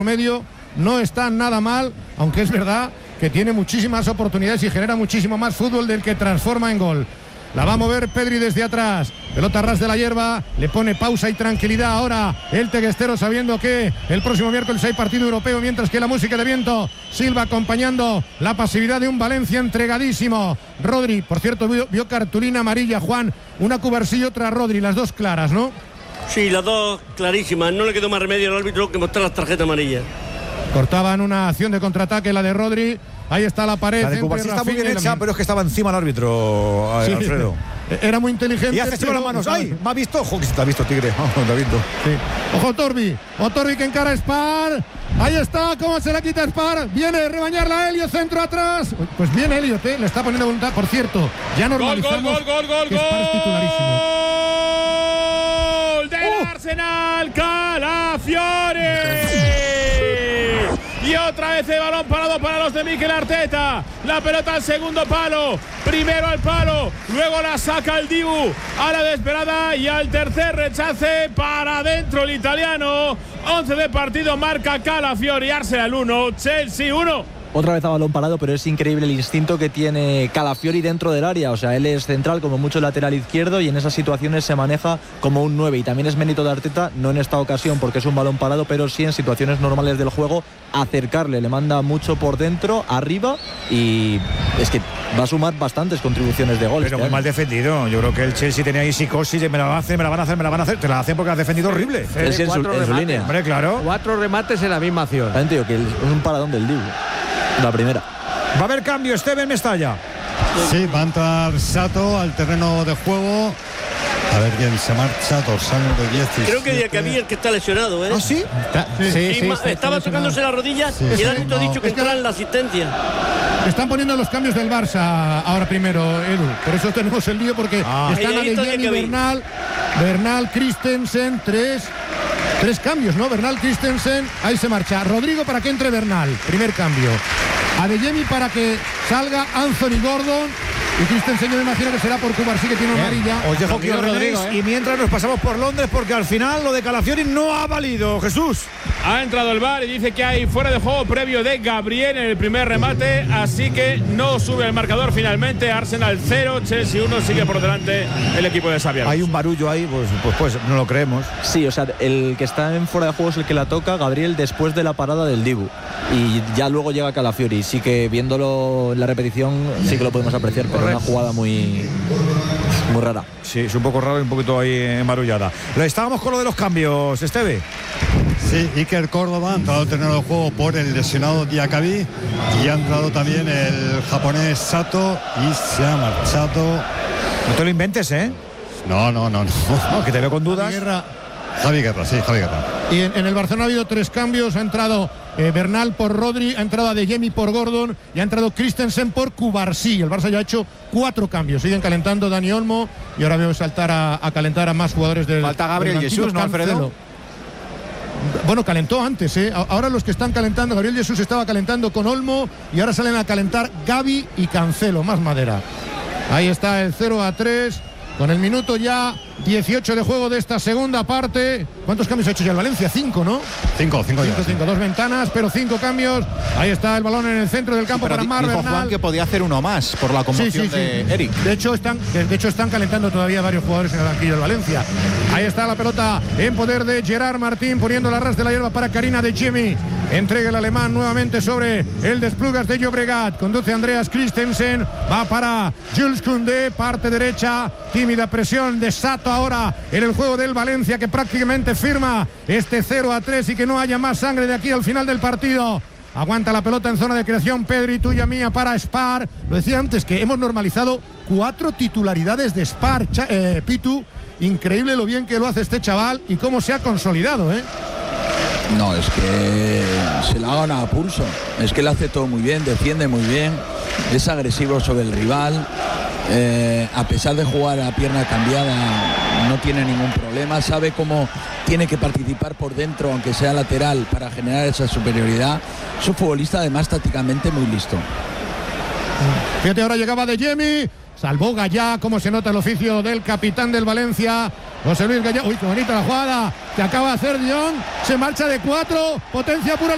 medio no está nada mal, aunque es verdad que tiene muchísimas oportunidades y genera muchísimo más fútbol del que transforma en gol. La va a mover Pedri desde atrás, pelota a ras de la hierba, le pone pausa y tranquilidad ahora el teguestero, sabiendo que el próximo miércoles hay partido europeo, mientras que la música de viento silba acompañando la pasividad de un Valencia entregadísimo. Rodri, por cierto, vio cartulina amarilla, Juan, una Cubarsí y otra Rodri, las dos claras, ¿no? Sí, las dos clarísimas, no le quedó más remedio al árbitro que mostrar las tarjetas amarillas. Cortaban una acción de contraataque, la de Rodri. Ahí está la pared. La de Cubarsí está muy bien hecha, pero es que estaba encima el árbitro, sí, Alfredo. Era muy inteligente. Y hace pero... las manos. ¡Ay! ¿Me ha visto? Ojo, que se te ha visto, Tigre. Oh, te ha visto. Sí. Ojo, Torbi. O Torbi que encara a Spar. Ahí está. ¿Cómo se la quita Spar? Viene a rebañarla a Elliot, centro atrás. Pues bien Elliot, le está poniendo voluntad. Por cierto, ya normalizamos que Spar es titularísimo. ¡Gol del Arsenal! ¡Calafiore! Y otra vez el balón parado para los de Mikel Arteta. La pelota al segundo palo. Primero al palo. Luego la saca el Dibu a la desesperada. Y al tercer rechace para adentro el italiano. 11 de partido marca Calafiore. Arsenal 1, Chelsea 1. Otra vez a balón parado, pero es increíble el instinto que tiene Calafiori dentro del área. O sea, él es central, como mucho lateral izquierdo, y en esas situaciones se maneja como un 9. Y también es mérito de Arteta, no en esta ocasión porque es un balón parado, pero sí en situaciones normales del juego, acercarle. Le manda mucho por dentro, arriba, y es que va a sumar bastantes contribuciones de gol. Pero muy mal defendido. Yo creo que el Chelsea tenía ahí psicosis, me la van a hacer. Te la hacen porque has defendido horrible. Es en su línea. Hombre, claro. 4 remates en la misma acción. Digo que es un paradón del Dibu. La primera. Va a haber cambio, Steven Mestalla. Sí, va a entrar Sato al terreno de juego. A ver quién se marcha, dorsal número 17. Creo que Diacabí el que está lesionado, ¿eh? ¿Ah, sí? Estaba tocándose las rodillas y el árbitro ha dicho que entra en la asistencia. Están poniendo los cambios del Barça ahora primero, Edu. Por eso tenemos el lío, porque están Adeyemi, Bernal, Christensen, tres cambios, ¿no? Bernal, Christensen, ahí se marcha. Rodrigo para que entre Bernal, primer cambio. Adeyemi para que salga Anthony Gordon. Y Christensen, yo me imagino que será por Cubarsí, que tiene una amarilla. Os dejo que os renéis, y mientras nos pasamos por Londres, porque al final lo de Calafiori no ha valido. Jesús. Ha entrado el VAR y dice que hay fuera de juego previo de Gabriel en el primer remate, así que no sube el marcador finalmente. Arsenal 0, Chelsea 1, sigue por delante el equipo de Xabi Alonso. Hay un barullo ahí, pues no lo creemos. Sí, o sea, el que está en fuera de juego es el que la toca, Gabriel, después de la parada del Dibu. Y ya luego llega Calafiori. Sí que viéndolo en la repetición sí que lo podemos apreciar, pero una jugada muy rara. Sí, es un poco raro y un poquito ahí embarullada. Estábamos con lo de los cambios, Esteve. Sí, Iker Córdoba ha entrado al terreno de juego por el lesionado Diacabí, y ha entrado también el japonés Sato y se ha marchado. No te lo inventes, ¿eh? No, que te veo con dudas. Javi Guerra. Y en el Barcelona ha habido 3 cambios. Ha entrado Bernal por Rodri, ha entrado Adeyemi por Gordon y ha entrado Christensen por Cubarsí. El Barça ya ha hecho 4 cambios. Siguen calentando Dani Olmo y ahora veo saltar a calentar a más jugadores del. Falta Gabriel Jesús, ¿no, Alfredo? Bueno, calentó antes, ¿eh? Ahora los que están calentando, Gabriel Jesús estaba calentando con Olmo y ahora salen a calentar Gavi y Cancelo, más madera. Ahí está el 0-3. Con el minuto ya 18 de juego de esta segunda parte. ¿Cuántos cambios ha hecho ya el Valencia? 5, ¿no? 5. 2 ventanas, pero 5 cambios. Ahí está el balón en el centro del campo para Mar Bernal. Juan que podía hacer uno más por la conmoción de Eric. De hecho están calentando todavía varios jugadores en el banquillo del Valencia. Ahí está la pelota en poder de Gerard Martín, poniendo la ras de la hierba para Karina Adeyemi. Entrega el alemán nuevamente sobre el Desplugas de Llobregat. Conduce Andreas Christensen. Va para Jules Koundé, parte derecha. Tímida presión de Sato ahora en el juego del Valencia, que prácticamente firma este 0-3 y que no haya más sangre de aquí al final del partido. Aguanta la pelota en zona de creación Pedri, tuya mía para Spar. Lo decía antes, que hemos normalizado 4 titularidades de Spar, Pitu. Increíble lo bien que lo hace este chaval y cómo se ha consolidado, ¿eh? No, es que se la ha ganado a pulso. Es que lo hace todo muy bien, defiende muy bien, es agresivo sobre el rival. A pesar de jugar a pierna cambiada, no tiene ningún problema. Sabe cómo tiene que participar por dentro, aunque sea lateral, para generar esa superioridad. Es un futbolista, además, tácticamente muy listo. Fíjate, ahora llegaba Adeyemi. Salvó Gallá, como se nota el oficio del capitán del Valencia, José Luis Gallá. Uy, qué bonita la jugada que acaba de hacer Dion. Se marcha de 4, potencia pura.